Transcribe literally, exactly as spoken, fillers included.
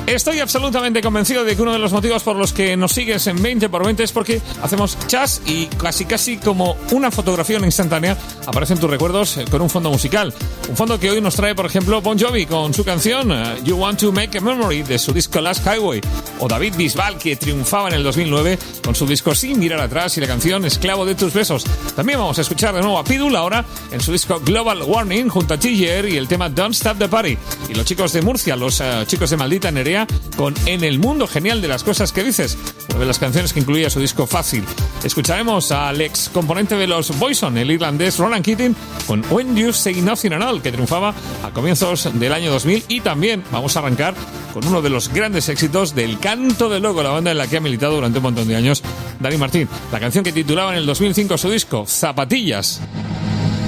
Estoy absolutamente convencido de que uno de los motivos por los que nos sigues en veinte por veinte es porque hacemos chas y casi casi como una fotografía instantánea aparecen tus recuerdos con un fondo musical. Un fondo que hoy nos trae, por ejemplo, Bon Jovi con su canción uh, You Want to Make a Memory de su disco Last Highway, o David Bisbal, que triunfaba en el dos mil nueve con su disco Sin Mirar Atrás y la canción Esclavo de Tus Besos. También vamos a escuchar de nuevo a Pitbull ahora en su disco Global Warning junto a T J R y el tema Don't Stop the Party. Y los chicos de Murcia, los uh, chicos de Maldita Nerea, con En el Mundo Genial de las Cosas que Dices, una de las canciones que incluía su disco Fácil. Escucharemos al ex componente de los Boyzone, el irlandés Ronan Keating, con When You Say Nothing at All, que triunfaba a comienzos del año dos mil. Y también vamos a arrancar con uno de los grandes éxitos del Canto del Loco, la banda en la que ha militado durante un montón de años Dani Martín. La canción que titulaba en el dos mil cinco su disco Zapatillas.